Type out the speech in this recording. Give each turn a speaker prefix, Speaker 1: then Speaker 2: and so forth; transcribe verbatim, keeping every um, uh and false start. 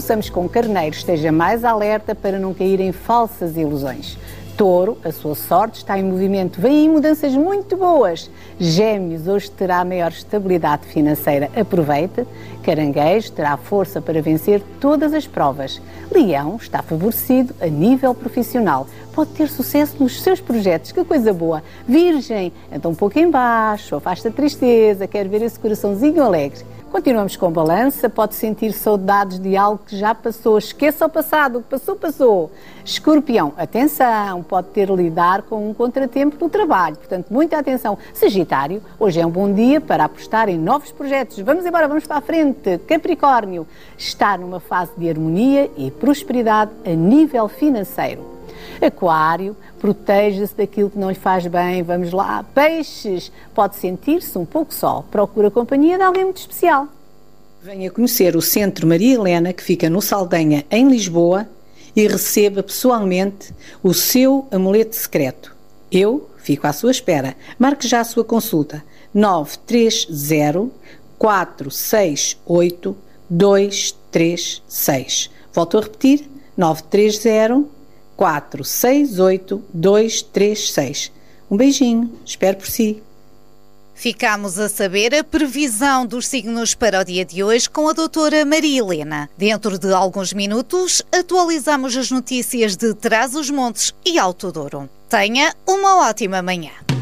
Speaker 1: possamos com Carneiro esteja mais alerta para não cair em falsas ilusões. Touro, a sua sorte está em movimento, vêm aí mudanças muito boas. Gêmeos, hoje terá maior estabilidade financeira, aproveite. Caranguejo terá força para vencer todas as provas. Leão está favorecido a nível profissional, pode ter sucesso nos seus projetos, que coisa boa. Virgem, então um pouco em baixo, afasta a tristeza, quer ver esse coraçãozinho alegre. Continuamos com Balança, pode sentir saudades de algo que já passou, esqueça o passado, o que passou, passou. Escorpião, atenção, pode ter de lidar com um contratempo no trabalho, portanto, muita atenção. Sagitário, hoje é um bom dia para apostar em novos projetos, vamos embora, vamos para a frente. Capricórnio, está numa fase de harmonia e prosperidade a nível financeiro. Aquário, proteja-se daquilo que não lhe faz bem, vamos lá. Peixes, pode sentir-se um pouco só, procura a companhia de alguém muito especial. Venha conhecer o Centro Maria Helena, que fica no Saldanha, em Lisboa, e receba pessoalmente o seu amuleto secreto. Eu fico à sua espera. Marque já a sua consulta. nove três zero, quatro seis oito, dois três seis. Volto a repetir, nove três zero, quatro seis oito, dois três seis. Um beijinho, espero por si.
Speaker 2: Ficámos a saber a previsão dos signos para o dia de hoje com a doutora Maria Helena. Dentro de alguns minutos, atualizamos as notícias de Trás-os-Montes e Alto Douro. Tenha uma ótima manhã.